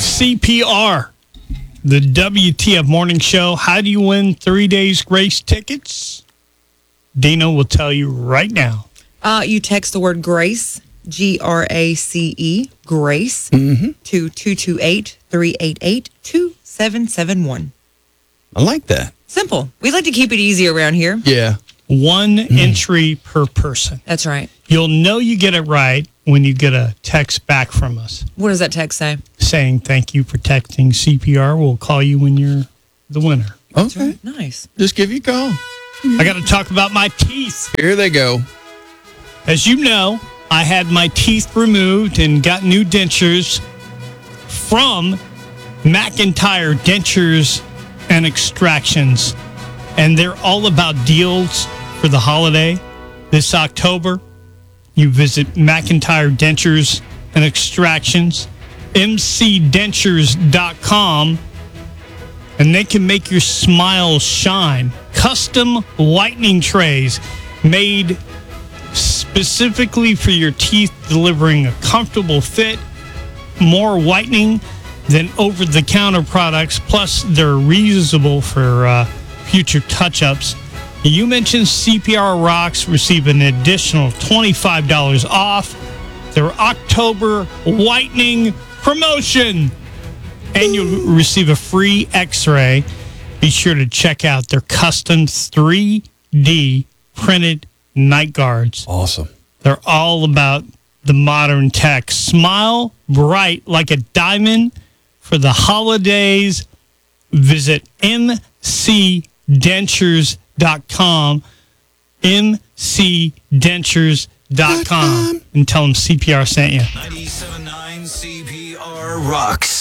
CPR, the WTF Morning Show. How do you win 3 days grace tickets? Dina will tell you right now. You text the word GRACE, GRACE, GRACE, to 228-388-2771. I like that. Simple. We like to keep it easy around here. Yeah. One entry per person. That's right. You'll know you get it right when you get a text back from us What does that text say? saying thank you for texting CPR. We'll call you when you're the winner. Okay. Nice. Just give you a call. I got to talk about my teeth. Here they go. As you know, I had my teeth removed and got new dentures from McIntyre Dentures and Extractions. And they're all about deals for the holiday. This October, you visit McIntyre Dentures and Extractions, mcdentures.com, and they can make your smile shine. Custom whitening trays made specifically for your teeth, delivering a comfortable fit, more whitening than over-the-counter products, plus they're reusable for future touch-ups. You mentioned CPR Rocks, receive an additional $25 off their October whitening promotion, and you'll receive a free x-ray. Be sure to check out their custom 3D printed night guards. Awesome. They're all about the modern tech. Smile bright like a diamond for the holidays. Visit mcdentures.com, mcdentures.com, and tell them CPR sent you. 97.9 CPR rocks.